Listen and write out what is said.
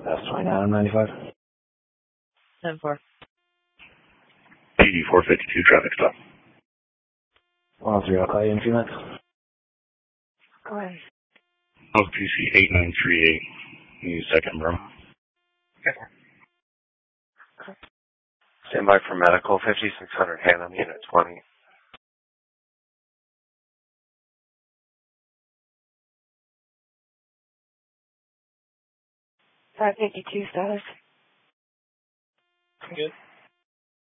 That's 29 95. 10-4. PD 452 traffic stop. 103, I'll call you in a few minutes. Go ahead. LPC 8938. Need a second, bro. Stand by for medical, 5600 Hannah, unit 20. 552 status. Good.